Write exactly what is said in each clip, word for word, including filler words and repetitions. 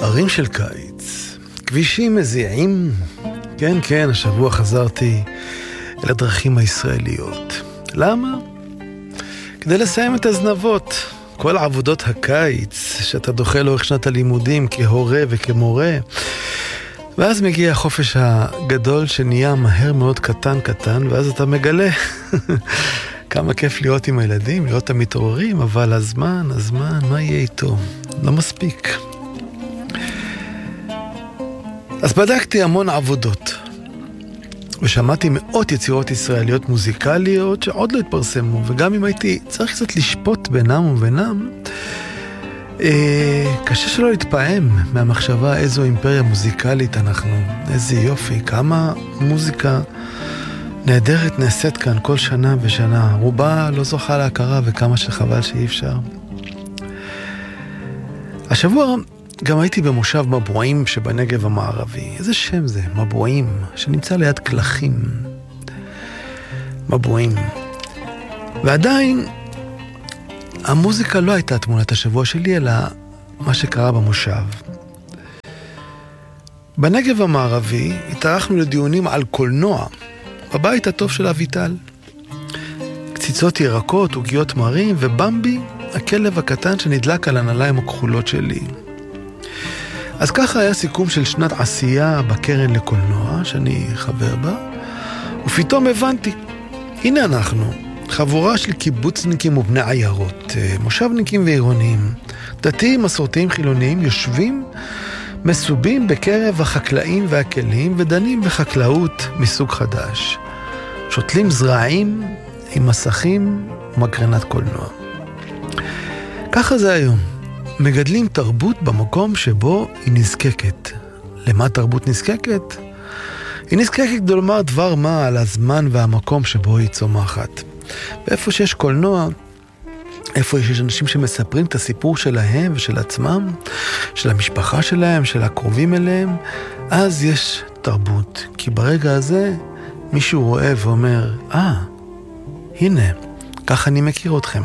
ערים של קיץ, כבישים מזיעים. כן, כן, השבוע חזרתי אל הדרכים הישראליות. למה? כדי לסיים את הזנבות. כל עבודות הקיץ שאתה דוחה לאורך שנת הלימודים כהורה וכמורה. ואז מגיע החופש הגדול שנהיה מהר מאוד קטן קטן, ואז אתה מגלה כמה כיף להיות עם הילדים, להיות המתעוררים, אבל הזמן, הזמן, מה יהיה איתו? לא מספיק. אז בדקתי המון עבודות, ושמעתי מאות יצירות ישראליות מוזיקליות שעוד לא התפרסמו, וגם אם הייתי צריך קצת לשפוט בינם ובינם, אה, קשה שלא להתפעם מהמחשבה איזו אימפריה מוזיקלית אנחנו, איזה יופי, כמה מוזיקה נהדרת נעשית כאן כל שנה ושנה, רובה לא זוכה להכרה וכמה שחבל שאי אפשר. השבוע גם הייתי במושב מבועים שבנגב המערבי. איזה שם זה? מבועים, שנמצא ליד כלכים. מבועים. ועדיין, המוזיקה לא הייתה תמונת השבוע שלי, אלא מה שקרה במושב. בנגב המערבי התארחנו לדיונים על קולנוע, בבית הטוב של אביטל. קציצות ירקות, עוגיות מרים, ובמבי, הכלב הקטן שנדלק על הנעליים הכחולות שלי. אז ככה היה סיכום של שנת עשייה בקרן לקולנוע, שאני חבר בה, ופתאום הבנתי, הנה אנחנו, חבורה של קיבוצניקים ובני עיירות, מושבניקים ועירוניים, דתיים, מסורתיים, חילוניים, יושבים, מסובים בקרב החקלאים והכלים, ודנים בחקלאות מסוג חדש. שותלים זרעים עם מסכים ומקרנת קולנוע. ככה זה היום. מגדלים תרבות במקום שבו היא נזקקת. למה תרבות נזקקת? היא נזקקת כדי לומר דבר מה על הזמן והמקום שבו היא צומחת. ואיפה שיש קולנוע, איפה יש אנשים שמספרים את הסיפור שלהם ושל עצמם, של המשפחה שלהם, של הקרובים אליהם, אז יש תרבות. כי ברגע הזה מישהו רואה ואומר, אה, ah, הנה, ככה אני מכיר אתכם.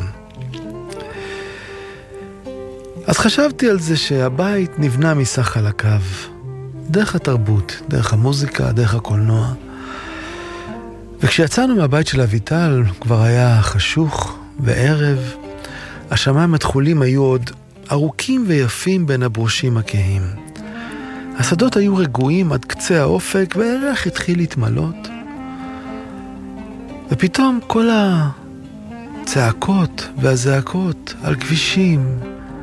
אז חשבתי על זה שהבית נבנה מסך חלקיו, דרך התרבות, דרך המוזיקה, דרך הקולנוע. וכשיצאנו מהבית של אביטל כבר היה חשוך וערב, השמיים התכולים היו עוד ארוכים ויפים בין הברושים הכהים. השדות היו רגועים עד קצה האופק והירח התחיל להתמלות. ופתאום כל הצעקות והזעקות על כבישים,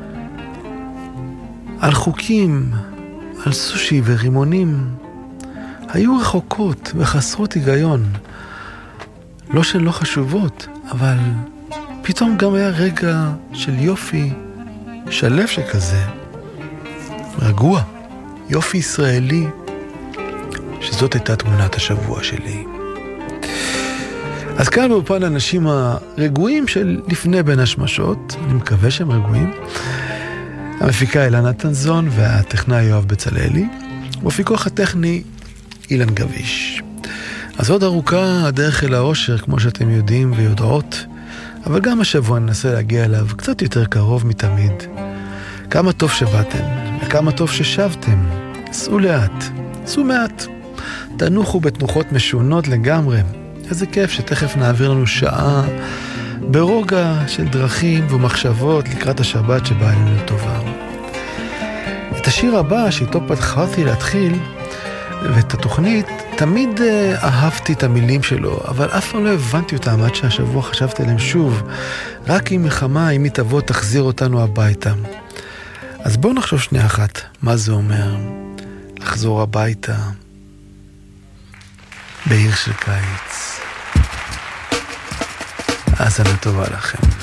על חוקים, על סושי ורימונים, היו רחוקות וחסרות היגיון. לא שהן לא חשובות, אבל פתאום גם היה רגע של יופי, שלב שכזה, רגוע, יופי ישראלי, שזאת הייתה תמונת השבוע שלי. אז כאן באופן האנשים הרגועים של לפני בין השמשות, אני מקווה שהם רגועים, המפיקה אילנה תנזון והטכנאי יואב בצלאלי, ובפיקוח הטכני אילן גביש. אז עוד ארוכה הדרך אל האושר, כמו שאתם יודעים ויודעות, אבל גם השבוע ננסה להגיע אליו קצת יותר קרוב מתמיד. כמה טוב שבאתם, וכמה טוב ששבתם. סעו לאט, סעו מעט. תנוחו בתנוחות משונות לגמרי. איזה כיף שתכף נעביר לנו שעה ברוגע של דרכים ומחשבות לקראת השבת שבאה עלינו לטובה. את השיר הבא שאיתו פתחתי להתחיל, ואת התוכנית, תמיד אהבתי את המילים שלו, אבל אף פעם לא הבנתי אותם עד שהשבוע חשבתי עליהם שוב. רק אם מלחמה, אם היא תבוא, תחזיר אותנו הביתה. אז בואו נחשוב שנייה אחת, מה זה אומר לחזור הביתה בעיר של קיץ. אז אני טובה לכם.